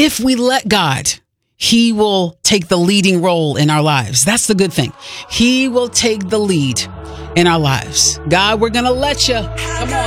if we let God, he will take the leading role in our lives. That's the good thing. He will take the lead in our lives. God, we're going to let you. Come on.